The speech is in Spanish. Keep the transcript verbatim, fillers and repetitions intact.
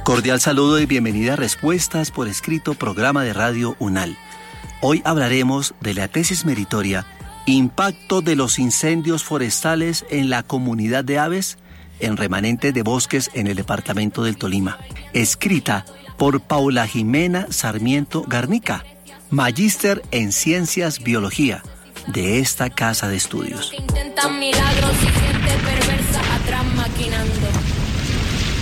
Cordial saludo y bienvenida a Respuestas por Escrito, programa de Radio UNAL. Hoy hablaremos de la tesis meritoria Impacto de los incendios forestales en la comunidad de aves en remanentes de bosques en el departamento del Tolima, escrita por Paula Jimena Sarmiento Garnica, magíster en Ciencias Biología de esta casa de estudios. Intentan milagros y gente perversa atrás maquinando.